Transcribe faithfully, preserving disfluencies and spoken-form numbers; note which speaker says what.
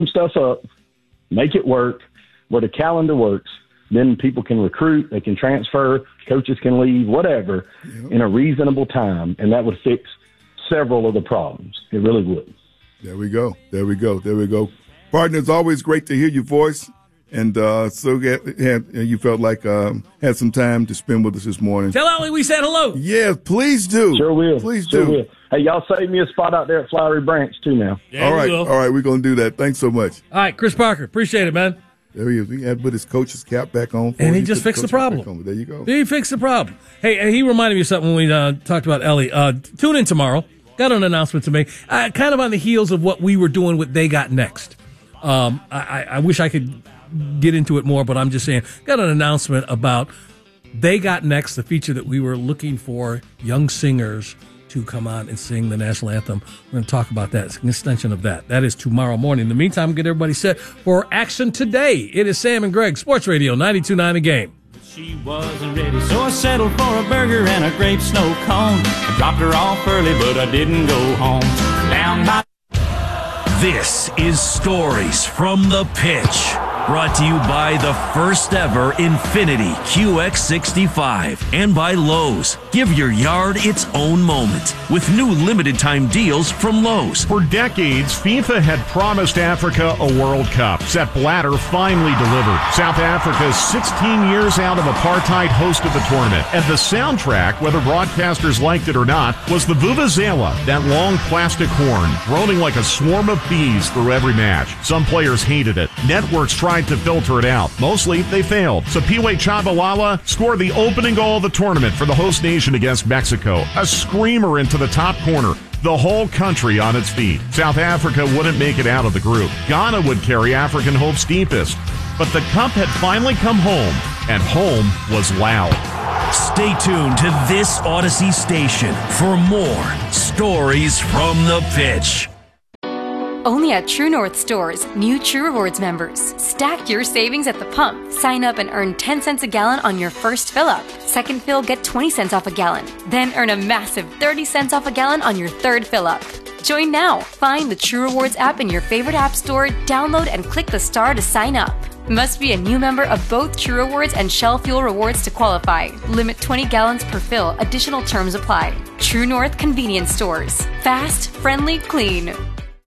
Speaker 1: stuff up, make it work where the calendar works. Then people can recruit, they can transfer, coaches can leave, whatever, yep. in a reasonable time, and that would fix several of the problems. It really would.
Speaker 2: There we go. There we go. There we go. Partner, it's always great to hear your voice, and uh, so had, had, you felt like um, had some time to spend with us this morning.
Speaker 3: Tell Ellie we said hello.
Speaker 2: Yeah, please do.
Speaker 1: Sure will.
Speaker 2: Please
Speaker 1: sure
Speaker 2: do.
Speaker 1: Will. Hey, y'all save me a spot out there at Flowery Branch, too, now.
Speaker 3: Yeah,
Speaker 2: all right.
Speaker 3: All
Speaker 2: right, we're going to do that. Thanks so much.
Speaker 3: All right, Chris Parker, appreciate it, man.
Speaker 2: There he is. He had to put his coach's cap back on.
Speaker 3: And he just fixed the problem.
Speaker 2: There you go.
Speaker 3: He fixed the problem. Hey, he reminded me of something when we uh, talked about Ellie. Uh, tune in tomorrow. Got an announcement to make. Uh, kind of on the heels of what we were doing with They Got Next. Um, I, I wish I could get into it more, but I'm just saying. Got an announcement about They Got Next, the feature that we were looking for young singers to come on and sing the national anthem. We're going to talk about that. It's an extension of that. That is tomorrow morning. In the meantime, get everybody set for action today. It is Sam and Greg, Sports Radio ninety-two point nine The Game.
Speaker 4: She wasn't ready, so I settled for a burger and a grape snow cone. I dropped her off early, but I didn't go home. Down by...
Speaker 5: This is Stories from the Pitch. Brought to you by the first ever Infiniti Q X sixty-five and by Lowe's. Give your yard its own moment with new limited time deals from Lowe's.
Speaker 6: For decades, FIFA had promised Africa a World Cup. Sepp Blatter finally delivered. South Africa, sixteen years out of apartheid, hosted the tournament. And the soundtrack, whether broadcasters liked it or not, was the Vuvuzela, that long plastic horn, droning like a swarm of bees through every match. Some players hated it. Networks tried to filter it out. Mostly, they failed. Sipiwe Chabalala scored the opening goal of the tournament for the host nation against Mexico. A screamer into the top corner. The whole country on its feet. South Africa wouldn't make it out of the group. Ghana would carry African hopes deepest. But the cup had finally come home, and home was loud.
Speaker 5: Stay tuned to this Odyssey station for more Stories from the Pitch.
Speaker 7: Only at True North stores, new True Rewards members. Stack your savings at the pump. Sign up and earn ten cents a gallon on your first fill up. Second fill, get twenty cents off a gallon. Then earn a massive thirty cents off a gallon on your third fill up. Join now. Find the True Rewards app in your favorite app store, download and click the star to sign up. Must be a new member of both True Rewards and Shell Fuel Rewards to qualify. Limit twenty gallons per fill. Additional terms apply. True North Convenience Stores. Fast, friendly, clean.